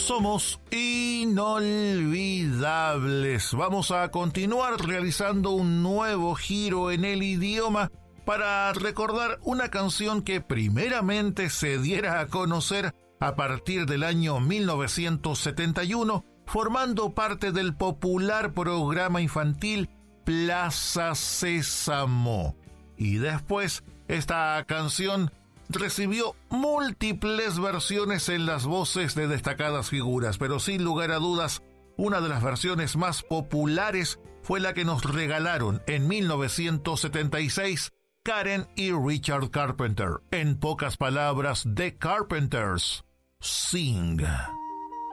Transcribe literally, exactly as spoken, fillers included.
Somos inolvidables. Vamos a continuar realizando un nuevo giro en el idioma para recordar una canción que primeramente se diera a conocer a partir del año mil novecientos setenta y uno, formando parte del popular programa infantil Plaza Sésamo. Y después, esta canción recibió múltiples versiones en las voces de destacadas figuras, pero sin lugar a dudas, una de las versiones más populares fue la que nos regalaron en mil novecientos setenta y seis Karen y Richard Carpenter. En pocas palabras, The Carpenters, Sing.